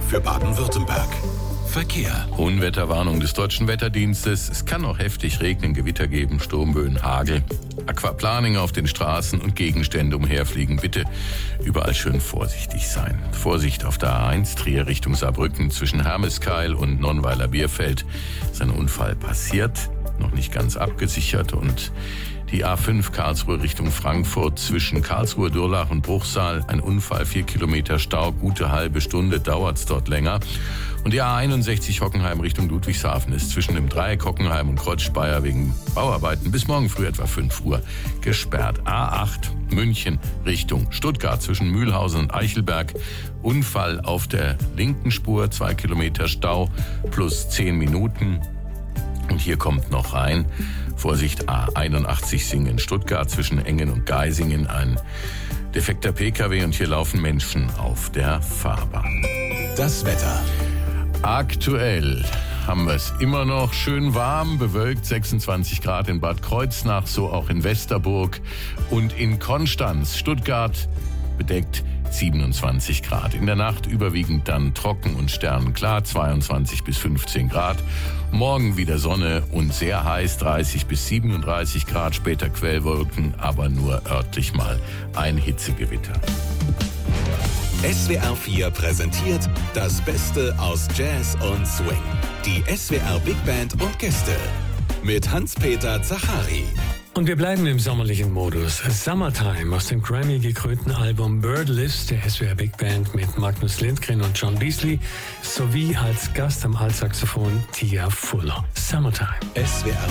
für Baden-Württemberg. Verkehr. Unwetterwarnung des Deutschen Wetterdienstes. Es kann auch heftig regnen, Gewitter geben, Sturmböen, Hagel. Aquaplaning auf den Straßen und Gegenstände umherfliegen. Bitte überall schön vorsichtig sein. Vorsicht auf der A1 Trier Richtung Saarbrücken zwischen Hermeskeil und Nonnweiler Bierfeld. Ist ein Unfall passiert, noch nicht ganz abgesichert, und die A5 Karlsruhe Richtung Frankfurt zwischen Karlsruhe, Durlach und Bruchsal. Ein Unfall, 4 Kilometer Stau, gute halbe Stunde dauert's dort länger. Und die A61 Hockenheim Richtung Ludwigshafen ist zwischen dem Dreieck Hockenheim und Kreuzspeyer wegen Bauarbeiten bis morgen früh etwa 5 Uhr gesperrt. A8 München Richtung Stuttgart zwischen Mühlhausen und Eichelberg. Unfall auf der linken Spur, 2 Kilometer Stau plus 10 Minuten. Und hier kommt noch rein, Vorsicht, A81 Singen Stuttgart zwischen Engen und Geisingen, ein defekter Pkw, und hier laufen Menschen auf der Fahrbahn. Das Wetter. Aktuell haben wir es immer noch schön warm, bewölkt, 26 Grad in Bad Kreuznach, so auch in Westerburg und in Konstanz. Stuttgart bedeckt 27 Grad. In der Nacht überwiegend dann trocken und sternenklar, 22 bis 15 Grad. Morgen wieder Sonne und sehr heiß, 30 bis 37 Grad, später Quellwolken, aber nur örtlich mal ein Hitzegewitter. SWR 4 präsentiert das Beste aus Jazz und Swing. Die SWR Big Band und Gäste mit Hans-Peter Zachari. Und wir bleiben im sommerlichen Modus. Summertime aus dem Grammy-gekrönten Album Birdless der SWR Big Band mit Magnus Lindgren und John Beasley sowie als Gast am Altsaxophon Tia Fuller. Summertime. SWR